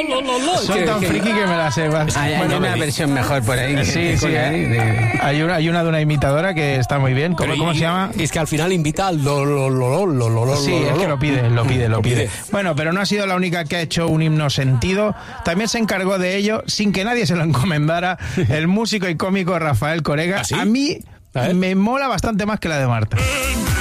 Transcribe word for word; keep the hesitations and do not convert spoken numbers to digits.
lo, lo, lo. Soy tan friki que me la sé. Hay, Bueno, hay una versión mejor por ahí. Sí, sí, ¿eh? hay, una, hay una de una imitadora que está muy bien. ¿Cómo, ¿cómo y, se llama? Es que al final invita al lo, lo, lo, lo, lo, lo, Sí, es que lo pide, lo pide, lo pide. Bueno, pero no ha sido la única que ha hecho un himno sentido. También se encargó de ello, sin que nadie se lo encomendara, el músico y cómico Rafael Corega. ¿Ah, sí? A mí me mola bastante más que la de Marta.